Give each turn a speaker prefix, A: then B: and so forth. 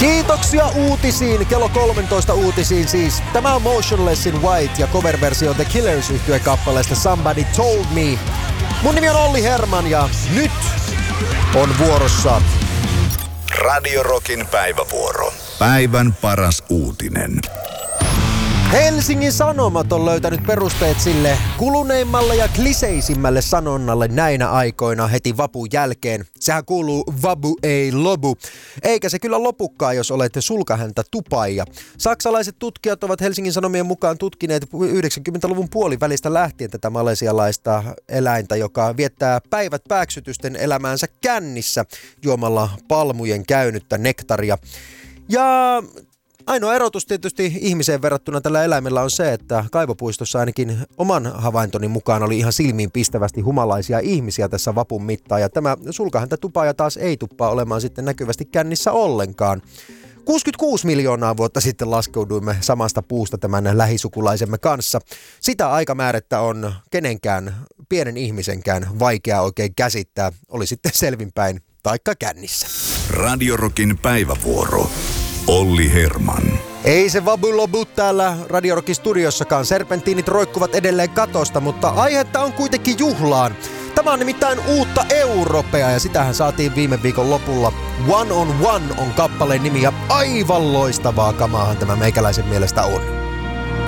A: Kiitoksia uutisiin, kello 13 uutisiin siis. Tämä on Motionless in White ja cover-versio The Killers -yhtye kappaleesta Somebody Told Me. Mun nimi on Olli Herman ja nyt on vuorossa
B: Radio Rockin päivävuoro. Päivän paras uutinen.
A: Helsingin Sanomat on löytänyt perusteet sille kuluneimmalle ja kliseisimmälle sanonnalle näinä aikoina heti vapun jälkeen. Sehän kuuluu vabu ei lobu. Eikä se kyllä lopukkaan, jos olet sulkahäntä tupaija. Saksalaiset tutkijat ovat Helsingin Sanomien mukaan tutkineet 90-luvun puolivälistä lähtien tätä malesialaista eläintä, joka viettää päivät pääksytysten elämäänsä kännissä juomalla palmujen käynyttä nektaria. Ja ainoa erotus tietysti ihmiseen verrattuna tällä eläimellä on se, että kaivopuistossa ainakin oman havaintoni mukaan oli ihan silmiin pistävästi humalaisia ihmisiä tässä vapun mittaan. Ja tämä sulkahäntätupaaja taas ei tuppaa olemaan sitten näkyvästi kännissä ollenkaan. 66 miljoonaa vuotta sitten laskeuduimme samasta puusta tämän lähisukulaisemme kanssa. Sitä aikamäärettä on kenenkään, pienen ihmisenkään vaikea oikein käsittää, oli sitten selvinpäin taikka kännissä.
B: Radio Rockin päivävuoro. Olli Herman.
A: Ei se vabulobu täällä Radio Rockin studiossakaan. Serpentiinit roikkuvat edelleen katosta, mutta aihetta on kuitenkin juhlaan. Tämä on nimittäin uutta Europea ja sitähän saatiin viime viikon lopulla. One on One on kappaleen nimi ja aivan loistavaa kamaahan tämä meikäläisen mielestä on.